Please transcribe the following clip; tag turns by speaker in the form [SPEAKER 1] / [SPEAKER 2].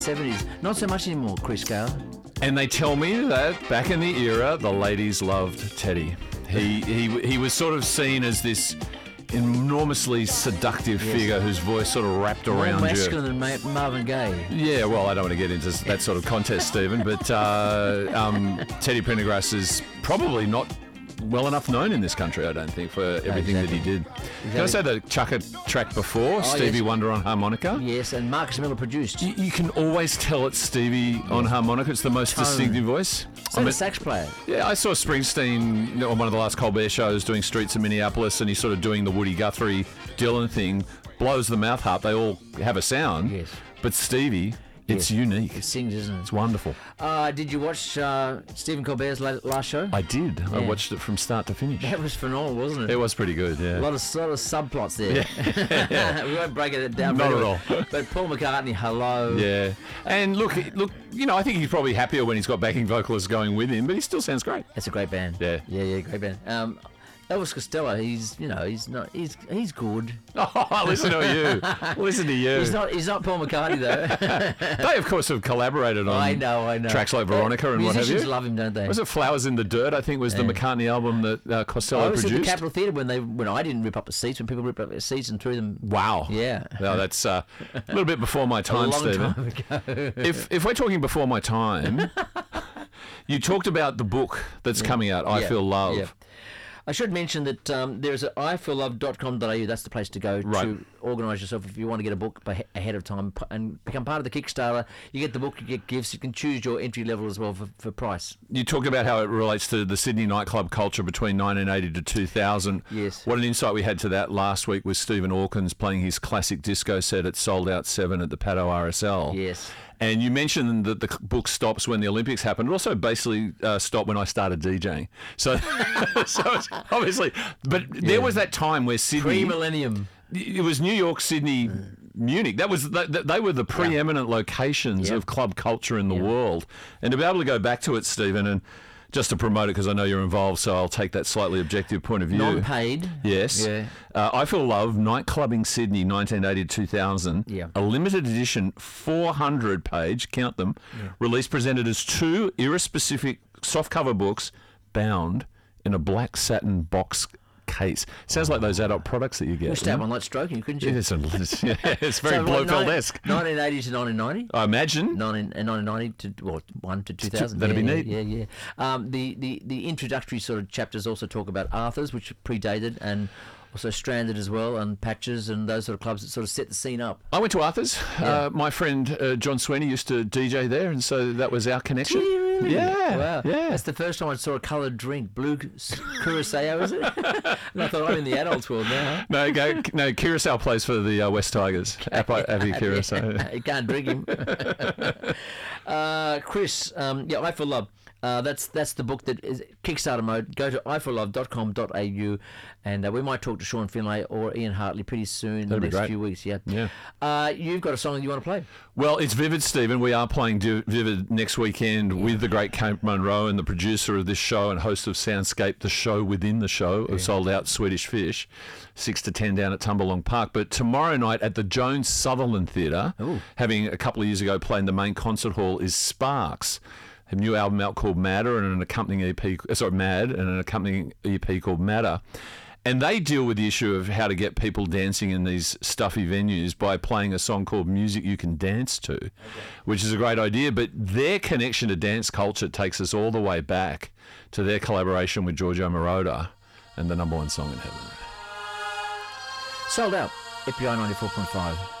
[SPEAKER 1] 70s. Not so much anymore, Chris Gale.
[SPEAKER 2] And they tell me that back in the era, the ladies loved Teddy. He was sort of seen as this enormously seductive figure whose voice sort of wrapped
[SPEAKER 1] More
[SPEAKER 2] around
[SPEAKER 1] masculine
[SPEAKER 2] you.
[SPEAKER 1] than Marvin Gaye.
[SPEAKER 2] Yeah, well, I don't want to get into that sort of contest, Stephen, but Teddy Pendergrass is probably not well enough known in this country, I don't think, for everything that he did. Can I say the Chukka track before, Stevie
[SPEAKER 1] yes.
[SPEAKER 2] Wonder on harmonica?
[SPEAKER 1] Yes, and Marcus Miller produced.
[SPEAKER 2] You can always tell it's Stevie on harmonica. It's the most distinctive voice.
[SPEAKER 1] So the sax player.
[SPEAKER 2] Yeah, I saw Springsteen on one of the last Colbert shows doing Streets of Minneapolis, and he's sort of doing the Woody Guthrie Dylan thing, blows the mouth harp. They all have a sound.
[SPEAKER 1] Yes.
[SPEAKER 2] But Stevie, it's unique.
[SPEAKER 1] It sings, isn't it?
[SPEAKER 2] It's wonderful.
[SPEAKER 1] Did you watch Stephen Colbert's last show?
[SPEAKER 2] I did.
[SPEAKER 1] Yeah.
[SPEAKER 2] I watched it from start to finish.
[SPEAKER 1] That was phenomenal, wasn't it?
[SPEAKER 2] It was pretty good, yeah.
[SPEAKER 1] A lot of subplots there.
[SPEAKER 2] Yeah.
[SPEAKER 1] We won't break it down.
[SPEAKER 2] Not at all.
[SPEAKER 1] But Paul McCartney, hello.
[SPEAKER 2] Yeah. And look, I think he's probably happier when he's got backing vocalists going with him, but he still sounds great.
[SPEAKER 1] It's a great band.
[SPEAKER 2] Yeah.
[SPEAKER 1] Yeah, great band. Elvis Costello, he's good.
[SPEAKER 2] Oh, listen to you. Listen to you.
[SPEAKER 1] He's not Paul McCartney though.
[SPEAKER 2] They, of course, have collaborated on
[SPEAKER 1] I know.
[SPEAKER 2] tracks like Veronica and what have you.
[SPEAKER 1] Musicians love him, don't they?
[SPEAKER 2] Was it Flowers in the Dirt, I think, was the McCartney album that Costello
[SPEAKER 1] I was
[SPEAKER 2] produced?
[SPEAKER 1] at the Capitol Theatre when I didn't rip up the seats, when people ripped up their seats and threw them.
[SPEAKER 2] Wow.
[SPEAKER 1] Yeah.
[SPEAKER 2] Well, that's a little bit before my time,
[SPEAKER 1] a long
[SPEAKER 2] Stephen.
[SPEAKER 1] time ago.
[SPEAKER 2] If we're talking before my time, you talked about the book that's coming out, I Feel Love.
[SPEAKER 1] Yeah. I should mention that there's a ifeellove.com.au. That's the place to go to organise yourself if you want to get a book ahead of time and become part of the Kickstarter. You get the book, you get gifts, you can choose your entry level as well for price.
[SPEAKER 2] You talked about how it relates to the Sydney nightclub culture between 1980 to 2000.
[SPEAKER 1] Yes.
[SPEAKER 2] What an insight we had to that last week with Stephen Hawkins playing his classic disco set at Sold Out 7 at the Paddo RSL.
[SPEAKER 1] Yes.
[SPEAKER 2] And you mentioned that the book stops when the Olympics happened. It also basically stopped when I started DJing. So, so it's obviously, but there was that time where Sydney,
[SPEAKER 1] Pre-millennium.
[SPEAKER 2] It was New York, Sydney, Munich. That was they were the preeminent locations of club culture in the world. And to be able to go back to it, Stephen, and just to promote it because I know you're involved, so I'll take that slightly objective point of view.
[SPEAKER 1] Non-paid.
[SPEAKER 2] Yes.
[SPEAKER 1] Yeah.
[SPEAKER 2] I Feel Love, Nightclubbing Sydney, 1980 to 2000.
[SPEAKER 1] Yeah.
[SPEAKER 2] A limited edition, 400-page, count them, release presented as two era-specific softcover books bound in a black satin box case. Sounds like those adult products that you get.
[SPEAKER 1] You used to have one like stroking, couldn't you?
[SPEAKER 2] It's very
[SPEAKER 1] So,
[SPEAKER 2] Blofeld-esque.
[SPEAKER 1] 1980 to 1990?
[SPEAKER 2] I imagine.
[SPEAKER 1] 1990 to 1 to 2000.
[SPEAKER 2] That'd be neat.
[SPEAKER 1] Yeah. The introductory sort of chapters also talk about Arthur's, which predated, and also Stranded as well, and Patches and those sort of clubs that sort of set the scene up.
[SPEAKER 2] I went to Arthur's. My friend John Sweeney used to DJ there, and so that was our connection.
[SPEAKER 1] Did you really?
[SPEAKER 2] Yeah.
[SPEAKER 1] Wow.
[SPEAKER 2] Yeah.
[SPEAKER 1] That's the first time I saw a coloured drink, blue Curaçao, is it? And I thought I'm in the adults world now.
[SPEAKER 2] No, Curaçao plays for the West Tigers. Avi Curaçao.
[SPEAKER 1] You can't drink him. Chris, I Feel Love. That's the book that is Kickstarter mode. Go to ifeellove.com.au and we might talk to Sean Finlay or Ian Hartley pretty soon in the next few weeks. Yeah. You've got a song that you want to play?
[SPEAKER 2] Well, it's Vivid, Stephen. We are playing Vivid next weekend with the great Kate Munro and the producer of this show and host of Soundscape, the show within the show of Sold Out Swedish Fish, 6 to 10 down at Tumbalong Park. But tomorrow night at the Jones Sutherland Theatre, having a couple of years ago playing the main concert hall, is Sparks. A new album out called Madder and an accompanying EP, Mad, and an accompanying EP called Matter. And they deal with the issue of how to get people dancing in these stuffy venues by playing a song called Music You Can Dance To, which is a great idea. But their connection to dance culture takes us all the way back to their collaboration with Giorgio Moroder and the #1 song in heaven.
[SPEAKER 1] Sold Out, EPI 94.5.